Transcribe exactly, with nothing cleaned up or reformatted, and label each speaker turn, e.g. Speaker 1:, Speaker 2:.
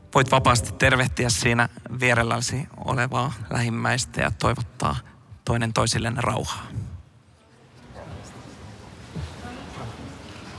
Speaker 1: voit vapaasti tervehtiä siinä vierelläsi olevaa lähimmäistä ja toivottaa toinen toisilleen rauhaa.